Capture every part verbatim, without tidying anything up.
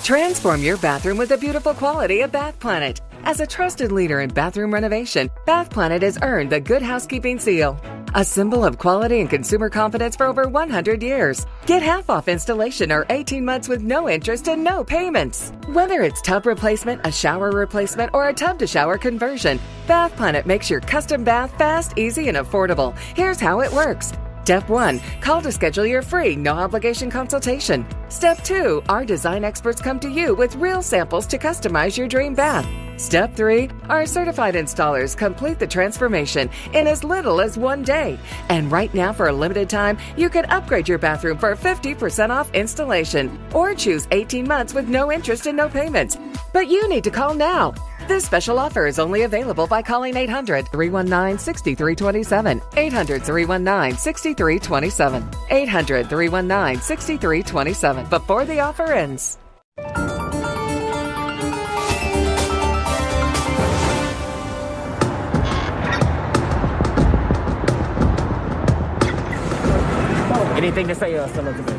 Transform your bathroom with the beautiful quality of Bath Planet. As a trusted leader in bathroom renovation, Bath Planet has earned the Good Housekeeping seal, a symbol of quality and consumer confidence for over one hundred years. Get half off installation or eighteen months with no interest and no payments. Whether it's tub replacement, a shower replacement, or a tub-to-shower conversion, Bath Planet makes your custom bath fast, easy, and affordable. Here's how it works. Step one, call to schedule your free, no-obligation consultation. Step two, our design experts come to you with real samples to customize your dream bath. Step three, our certified installers complete the transformation in as little as one day. And right now, for a limited time, you can upgrade your bathroom for fifty percent off installation or choose eighteen months with no interest and no payments. But you need to call now. This special offer is only available by calling eight hundred, three one nine, six three two seven, eight hundred, three one nine, six three two seven, eight hundred, three one nine, six three two seven before the offer ends. Anything to say, uh, Elizabeth?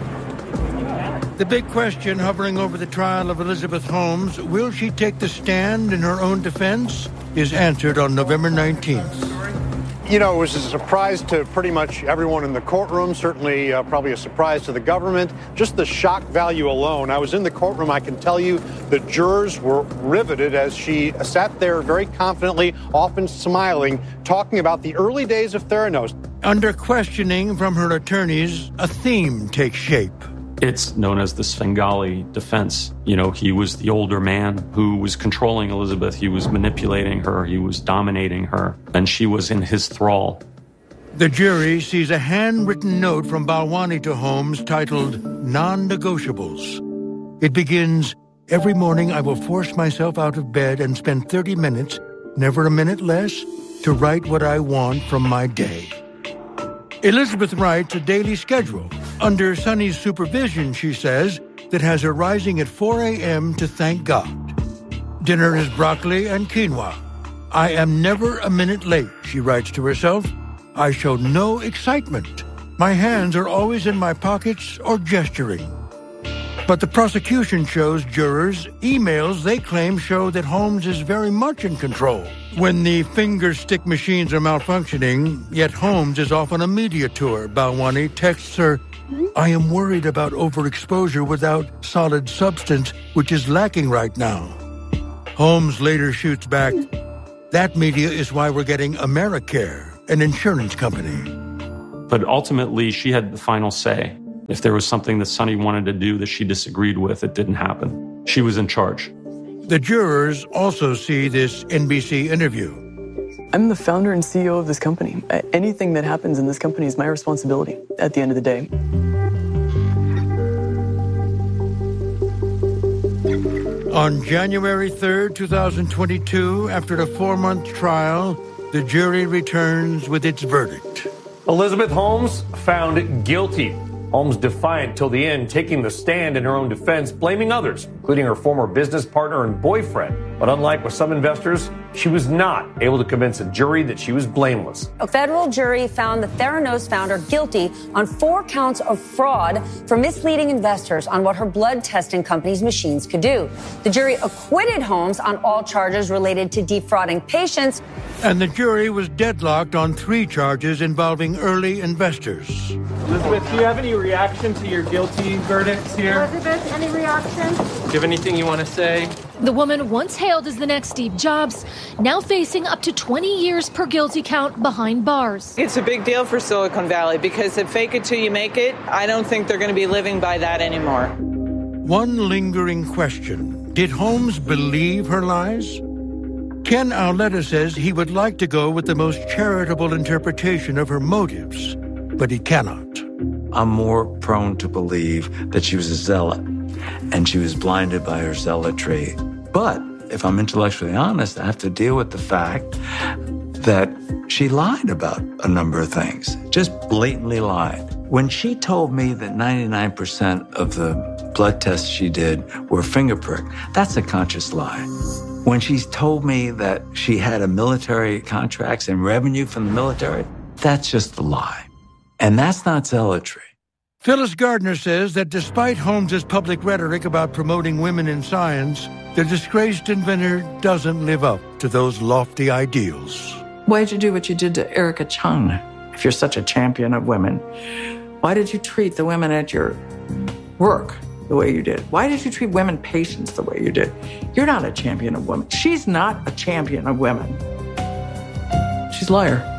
The big question hovering over the trial of Elizabeth Holmes, will she take the stand in her own defense, is answered on November nineteenth. You know, it was a surprise to pretty much everyone in the courtroom, certainly uh, probably a surprise to the government. Just the shock value alone. I was in the courtroom. I can tell you the jurors were riveted as she sat there very confidently, often smiling, talking about the early days of Theranos. Under questioning from her attorneys, a theme takes shape. It's known as the Svengali defense. You know, he was the older man who was controlling Elizabeth. He was manipulating her. He was dominating her. And she was in his thrall. The jury sees a handwritten note from Balwani to Holmes titled Non-Negotiables. It begins, "Every morning I will force myself out of bed and spend thirty minutes, never a minute less, to write what I want from my day." Elizabeth writes a daily schedule, under Sonny's supervision, she says, that has her rising at four a.m. to thank God. Dinner is broccoli and quinoa. "I am never a minute late," she writes to herself. "I show no excitement. My hands are always in my pockets or gesturing." But the prosecution shows jurors emails they claim show that Holmes is very much in control. When the finger stick machines are malfunctioning, yet Holmes is off on a media tour, Balwani texts her, "I am worried about overexposure without solid substance, which is lacking right now." Holmes later shoots back, "That media is why we're getting Americare, an insurance company." But ultimately, she had the final say. If there was something that Sonny wanted to do that she disagreed with, it didn't happen. She was in charge. The jurors also see this N B C interview. I'm the founder and C E O of this company. Anything that happens in this company is my responsibility at the end of the day. On January third, twenty twenty-two, after a four-month trial, the jury returns with its verdict. Elizabeth Holmes found guilty. Holmes defiant till the end, taking the stand in her own defense, blaming others, including her former business partner and boyfriend. But unlike with some investors, she was not able to convince a jury that she was blameless. A federal jury found the Theranos founder guilty on four counts of fraud for misleading investors on what her blood testing company's machines could do. The jury acquitted Holmes on all charges related to defrauding patients. And the jury was deadlocked on three charges involving early investors. Elizabeth, do you have any reaction to your guilty verdicts here? Elizabeth, any reaction? Do you have anything you want to say? The woman once hailed as the next Steve Jobs, now facing up to twenty years per guilty count behind bars. It's a big deal for Silicon Valley because if fake it till you make it, I don't think they're going to be living by that anymore. One lingering question. Did Holmes believe her lies? Ken Auletta says he would like to go with the most charitable interpretation of her motives, but he cannot. I'm more prone to believe that she was a zealot, and she was blinded by her zealotry. But if I'm intellectually honest, I have to deal with the fact that she lied about a number of things, just blatantly lied. When she told me that ninety-nine percent of the blood tests she did were finger prick, that's a conscious lie. When she told me that she had a military contracts and revenue from the military, that's just a lie. And that's not zealotry. Phyllis Gardner says that despite Holmes's public rhetoric about promoting women in science, the disgraced inventor doesn't live up to those lofty ideals. Why did you do what you did to Erica Chung? If you're such a champion of women, why did you treat the women at your work the way you did? Why did you treat women patients the way you did? You're not a champion of women. She's not a champion of women. She's a liar.